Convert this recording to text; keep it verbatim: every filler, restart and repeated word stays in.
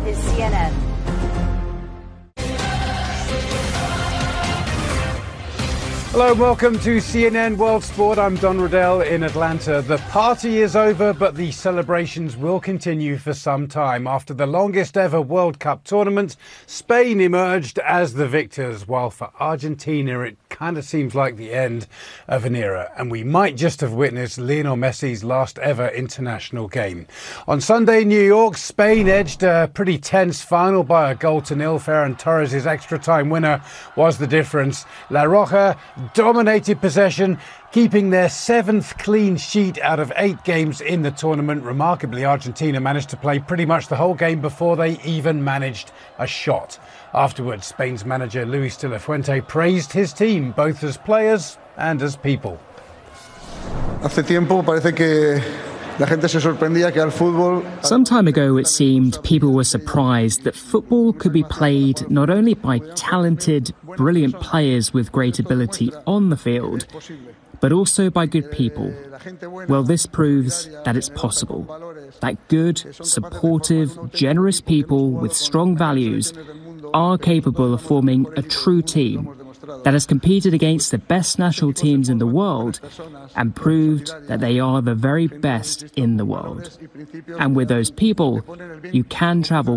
is C N N. Hello and welcome to C N N World Sport. I'm Don Riddell in Atlanta. The party is over, but the celebrations will continue for some time. After the longest ever World Cup tournament, Spain emerged as the victors, while for Argentina it kind of seems like the end of an era. And we might just have witnessed Lionel Messi's last ever international game. On Sunday in New York, Spain edged a pretty tense final by a goal to nil. Ferran Torres' extra time winner was the difference. La Roja dominated possession, keeping their seventh clean sheet out of eight games in the tournament. Remarkably, Argentina managed to play pretty much the whole game before they even managed a shot. Afterwards, Spain's manager Luis de la Fuente praised his team, both as players and as people. Hace tiempo parece que la gente se sorprendía que al fútbol. Some time ago, it seemed people were surprised that football could be played not only by talented, brilliant players with great ability on the field, but also by good people. Well, this proves that it's possible. That good, supportive, generous people with strong values are capable of forming a true team that has competed against the best national teams in the world and proved that they are the very best in the world. And with those people, you can travel